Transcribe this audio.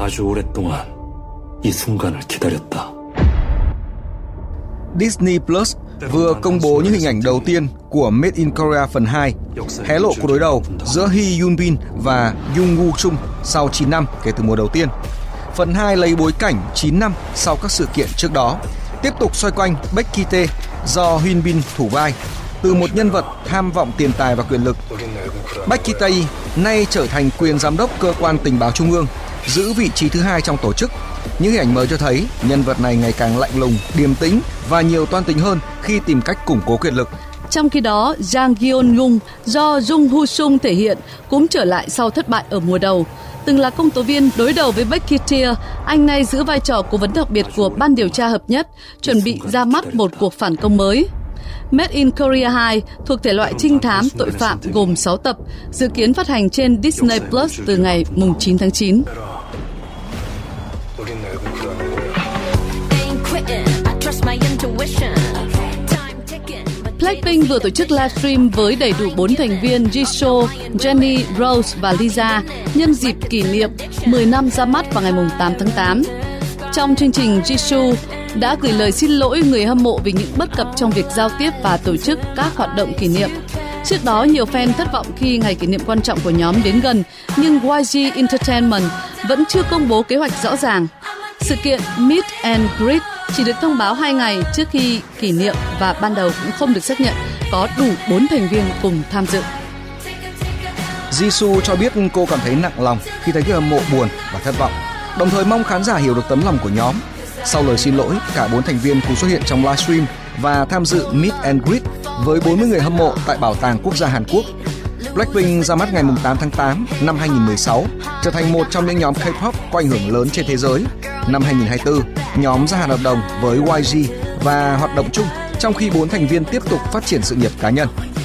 아주 오랫동안 이 순간을 기다렸다. Disney Plus vừa công bố những hình ảnh đầu tiên của Made in Korea phần 2, hé lộ cuộc đối đầu giữa Hee Yoon Bin và Jung Woo Chung sau 9 năm kể từ mùa đầu tiên. Phần 2 lấy bối cảnh 9 năm sau các sự kiện trước đó, tiếp tục xoay quanh Becky Tae do Hyun Bin thủ vai. Từ một nhân vật tham vọng tiền tài và quyền lực, Becky Tae nay trở thành quyền giám đốc cơ quan tình báo trung ương, giữ vị trí thứ 2 trong tổ chức. Những hình ảnh mới cho thấy nhân vật này ngày càng lạnh lùng, điềm tĩnh và nhiều toan tính hơn khi tìm cách củng cố quyền lực. Trong khi đó, Jang Gyeon-gung do Jung Woo Chung thể hiện cũng trở lại sau thất bại ở mùa đầu. Từng là công tố viên đối đầu với Becky Tae, anh này giữ vai trò cố vấn đặc biệt của ban điều tra hợp nhất, chuẩn bị ra mắt một cuộc phản công mới. Made in Korea 2 thuộc thể loại trinh thám tội phạm gồm 6 tập, dự kiến phát hành trên Disney Plus từ ngày 9 tháng 9. Blackpink vừa tổ chức livestream với đầy đủ 4 thành viên Jisoo, Jennie, Rose và Lisa nhân dịp kỷ niệm 10 năm ra mắt vào ngày 8 tháng 8. Trong chương trình, Jisoo đã gửi lời xin lỗi người hâm mộ vì những bất cập trong việc giao tiếp và tổ chức các hoạt động kỷ niệm. Trước đó, nhiều fan thất vọng khi ngày kỷ niệm quan trọng của nhóm đến gần, nhưng YG Entertainment vẫn chưa công bố kế hoạch rõ ràng. Sự kiện Meet and Greet chỉ được thông báo 2 ngày trước khi kỷ niệm và ban đầu cũng không được xác nhận có đủ 4 thành viên cùng tham dự. Jisoo cho biết cô cảm thấy nặng lòng khi thấy người hâm mộ buồn và thất vọng, đồng thời mong khán giả hiểu được tấm lòng của nhóm. Sau lời xin lỗi, cả 4 thành viên cùng xuất hiện trong livestream và tham dự Meet and Greet với 40 người hâm mộ tại Bảo tàng Quốc gia Hàn Quốc. Blackpink ra mắt ngày 8 tháng 8 năm 2016, trở thành một trong những nhóm K-pop có ảnh hưởng lớn trên thế giới. Năm 2024, nhóm gia hạn hợp đồng với YG và hoạt động chung, trong khi 4 thành viên tiếp tục phát triển sự nghiệp cá nhân.